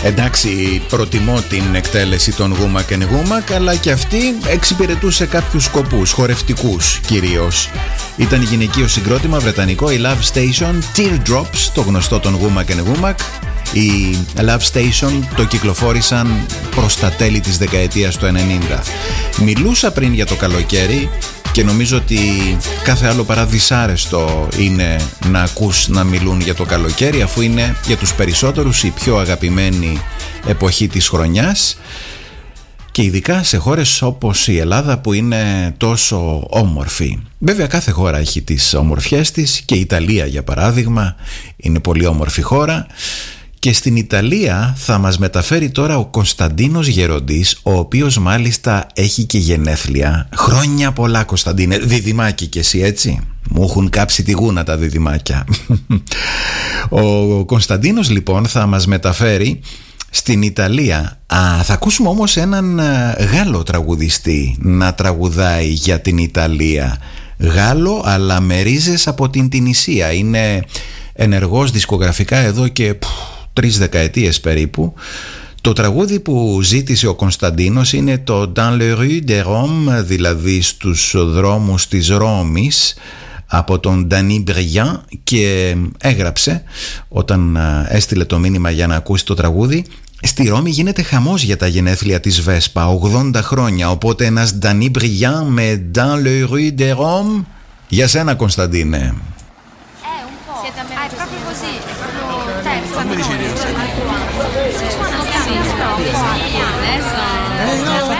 Εντάξει, προτιμώ την εκτέλεση των Γούμακ and Γούμακ, αλλά και αυτή εξυπηρετούσε κάποιους σκοπούς, χορευτικούς κυρίως. Ήταν γυναικείο συγκρότημα βρετανικό, η Love Station, Teardrops, το γνωστό των Γούμακ and Γούμακ. Οι Love Station το κυκλοφόρησαν προς τα τέλη της δεκαετίας του 90. Μιλούσα πριν για το καλοκαίρι και νομίζω ότι κάθε άλλο παρά δυσάρεστο είναι να ακούς να μιλούν για το καλοκαίρι, αφού είναι για τους περισσότερους η πιο αγαπημένη εποχή της χρονιάς, και ειδικά σε χώρες όπως η Ελλάδα που είναι τόσο όμορφη. Βέβαια κάθε χώρα έχει τις ομορφιές της, και η Ιταλία για παράδειγμα είναι πολύ όμορφη χώρα. Και στην Ιταλία θα μας μεταφέρει τώρα ο Κωνσταντίνος Γεροντής, ο οποίος μάλιστα έχει και γενέθλια. Χρόνια πολλά, Κωνσταντίνε. Διδυμάκι κι εσύ, έτσι? Μου έχουν κάψει τη γούνα τα διδυμάκια. Ο Κωνσταντίνος λοιπόν θα μας μεταφέρει στην Ιταλία. Θα ακούσουμε όμως έναν Γάλλο τραγουδιστή να τραγουδάει για την Ιταλία. Γάλλο, αλλά με ρίζες από την Τινησία. Είναι ενεργός δισκογραφικά εδώ και 3 δεκαετίες περίπου. Το τραγούδι που ζήτησε ο Κωνσταντίνος είναι το Dans les rues de Rome, δηλαδή στους δρόμους της Ρώμης, από τον Danny Briand, και έγραψε όταν έστειλε το μήνυμα για να ακούσει το τραγούδι: στη Ρώμη γίνεται χαμός για τα γενέθλια της Βέσπα, 80 χρόνια, οπότε ένας Danny Briand με Dans les rues de Rome. Για σένα, Κωνσταντίνε. È proprio così, è proprio terza. Come dicevi?